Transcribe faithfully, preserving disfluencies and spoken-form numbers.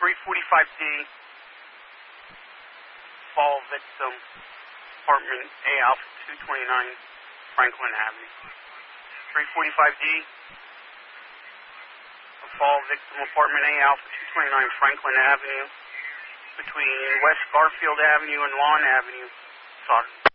three forty-five D, fall victim, apartment A Alpha two twenty-nine, Franklin Avenue. three forty-five D, fall victim, apartment A Alpha two twenty-nine, Franklin Avenue, between West Garfield Avenue and Lawn Avenue, Sauter.